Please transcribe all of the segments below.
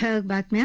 ठळक बातम्या.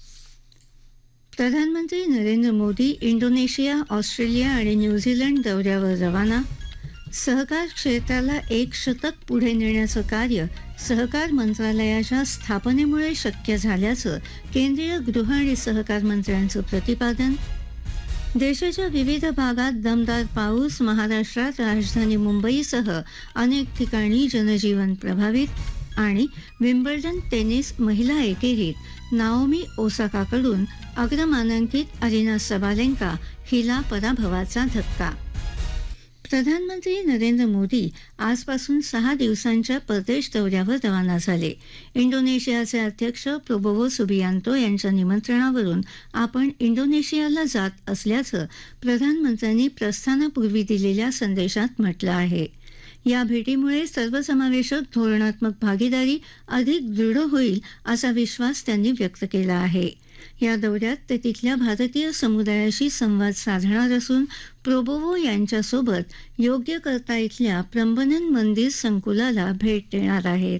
प्रधानमंत्री नरेंद्र मोदी इंडोनेशिया, ऑस्ट्रेलिया आणि न्यूझीलंड दौऱ्यावर रवाना. सहकार क्षेत्राला 1 शतक पुढे नेण्याचं कार्य सहकार मंत्रालयाच्या स्थापनेमुळे शक्य झाल्याचं केंद्रीय गृह आणि सहकार मंत्र्यांचं प्रतिपादन. देशाच्या विविध भागात दमदार पाऊस. महाराष्ट्रात राजधानी मुंबईसह अनेक ठिकाणी जनजीवन प्रभावित. आणि विम्बल्डन टेनिस महिला एकेरीत नाओमी ओसाकाकडून अग्रमानांकित अरिना सबालेंका हिला पराभवाचा धक्का. प्रधानमंत्री नरेंद्र मोदी आजपासून 6 दिवसांच्या परदेश दौऱ्यावर रवाना झाले. इंडोनेशियाचे अध्यक्ष प्रोबोवो सुबियांतो यांच्या निमंत्रणावरून आपण इंडोनेशियाला जात असल्याचं प्रधानमंत्र्यांनी प्रस्थानापूर्वी दिलेल्या संदेशात म्हटलं आहे. या भेटीमुळे सर्वसमावेशक धोरणात्मक भागीदारी अधिक दृढ होईल असा विश्वास त्यांनी व्यक्त केला आहे. या दौऱ्यात ते तिथल्या भारतीय समुदायाशी संवाद साधणार असून प्रोबोवो यांच्यासोबत योग्यकर्ता इथल्या प्रंबनन मंदिर संकुलाला भेट देणार आहेत.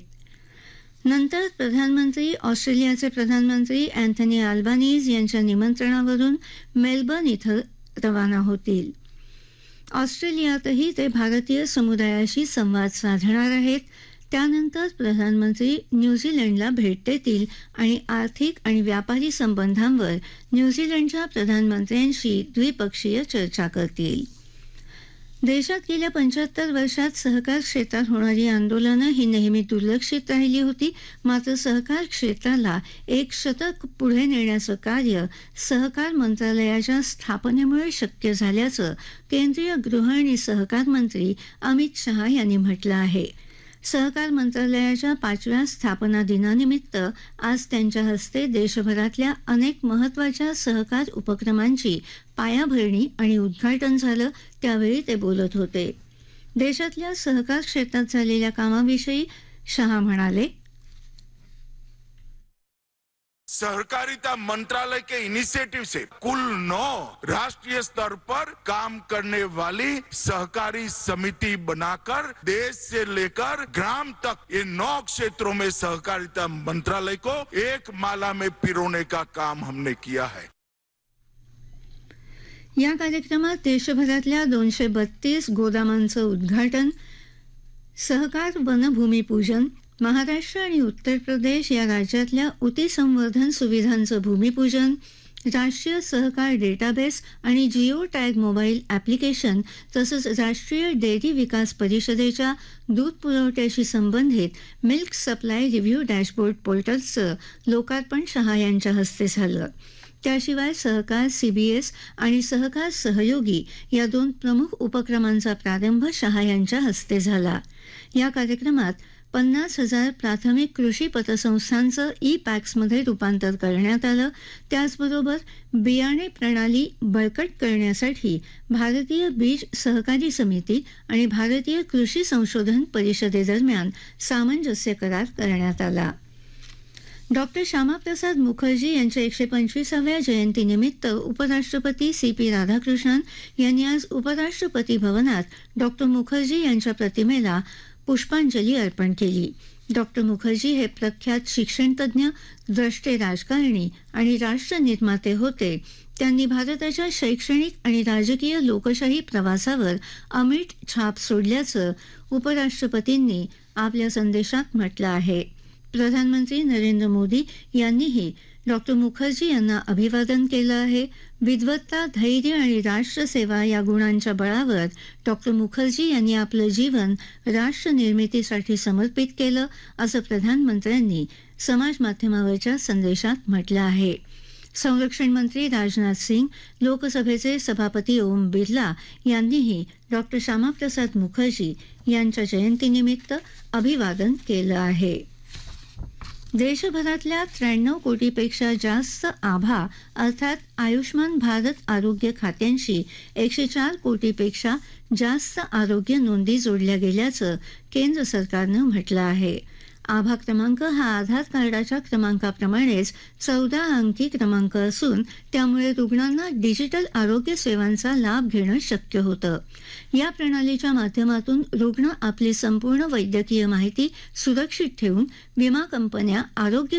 नंतर प्रधानमंत्री ऑस्ट्रेलियाचे प्रधानमंत्री अँथनी अल्बानीज यांच्या निमंत्रणावरून मेलबर्न इथं रवाना होतील. ऑस्ट्रेलियातही ते भारतीय समुदायाशी संवाद साधणार आहेत. त्यानंतर प्रधानमंत्री न्यूझीलंडला भेट देतील आणि आर्थिक आणि व्यापारी संबंधांवर न्यूझीलंडच्या प्रधानमंत्र्यांशी द्विपक्षीय चर्चा करतील. देशात गेल्या 75 वर्षात सहकार क्षेत्रात होणारी आंदोलनं ही नेहमी दुर्लक्षित राहिली होती. मात्र सहकार क्षेत्राला 1 शतक पुढे नेण्याचं कार्य सहकार मंत्रालयाच्या स्थापनेमुळे शक्य झाल्याचं केंद्रीय गृह आणि सहकार मंत्री अमित शहा यांनी म्हटलं आहे. सहकार मंत्रालयाच्या 5व्या स्थापना दिनानिमित्त आज त्यांच्या हस्ते देशभरातल्या अनेक महत्त्वाच्या सहकार उपक्रमांची पायाभरणी आणि उद्घाटन झालं. त्यावेळी ते बोलत होते. देशातल्या सहकार क्षेत्रात झालेल्या कामाविषयी शहा म्हणाले, सहकारिता मंत्रालय के इनिशिएटिव से कुल 9 राष्ट्रीय स्तर पर काम करने वाली सहकारी समिति बनाकर देश से लेकर ग्राम तक ये 9 क्षेत्रों में सहकारिता मंत्रालय को एक माला में पिरोने का काम हमने किया है. या कार्यक्रमात देशभरातल्या 232 गोदामांचं उद्घाटन, सहकार वनभूमिपूजन, महाराष्ट्र आणि उत्तर प्रदेश या राज्यातल्या ऊती संवर्धन सुविधांचं भूमिपूजन, राष्ट्रीय सहकार डेटाबेस आणि जिओ टॅग मोबाईल ॲप्लिकेशन तसंच राष्ट्रीय डेअरी विकास परिषदेच्या दूध पुरवठ्याशी संबंधित मिल्क सप्लाय रिव्ह्यू डॅशबोर्ड पोर्टलचं लोकार्पण शहा यांच्या हस्ते झालं. त्याशिवाय सहकार सीबीएस आणि सहकार सहयोगी या 2 प्रमुख उपक्रमांचा प्रारंभ शहा यांच्या हस्ते झाला. या कार्यक्रमात 50,000 प्राथमिक कृषी पतसंस्थांचं ई-पॅक्समध्ये रूपांतर करण्यात आलं. त्याचबरोबर बियाणे प्रणाली बळकट करण्यासाठी भारतीय बीज सहकारी समिती आणि भारतीय कृषी संशोधन परिषदेदरम्यान सामंजस्य करार करण्यात आला. डॉक्टर श्यामाप्रसाद मुखर्जी यांच्या 125व्या जयंतीनिमित्त उपराष्ट्रपती CP राधाकृष्णन यांनी आज उपराष्ट्रपती भवनात डॉक्टर मुखर्जी यांच्या प्रतिमेला पुष्पांजली अर्पण केली. डॉक्टर मुखर्जी हे प्रख्यात शिक्षणतज्ज्ञ, द्रष्टे राजकारणी आणि राष्ट्रनिर्माते होते. त्यांनी भारताच्या शैक्षणिक आणि राजकीय लोकशाही प्रवासावर अमिट छाप सोडल्याचं उपराष्ट्रपतींनी आपल्या संदेशात म्हटलं आहे. प्रधानमंत्री नरेंद्र मोदी यांनीही डॉक्टर मुखर्जी यांना अभिवादन केलं आहे. विद्वत्ता, धैर्य आणि राष्ट्रसेवा या गुणांच्या बळावर डॉक्टर मुखर्जी यांनी आपलं जीवन राष्ट्रनिर्मितीसाठी समर्पित केलं असं प्रधानमंत्र्यांनी समाजमाध्यमावरच्या संदेशात म्हटलं आहे. संरक्षण मंत्री राजनाथ सिंग, लोकसभेचे सभापती ओम बिर्ला यांनीही डॉक्टर श्यामाप्रसाद मुखर्जी यांच्या जयंतीनिमित्त अभिवादन केलं आहे. देशभरातल्या 93 कोटीपेक्षा जास्त आभा अर्थात आयुष्मान भारत आरोग्य खात्यांशी 104 कोटीपेक्षा जास्त आरोग्य नोंदी जोडल्या गेल्याचं केंद्र सरकारनं म्हटलं आहे. आभा क्रमांक हा आधार कार्डाच्या क्रमांकाप्रमाणेच 14 अंकी क्रमांक असून त्यामुळे रुग्णांना डिजिटल आरोग्य सेवांचा लाभ घेणं शक्य होतं. या प्रणालीच्या माध्यमातून रुग्ण आपली संपूर्ण वैद्यकीय माहिती सुरक्षित ठेवून विमा कंपन्या आरोग्य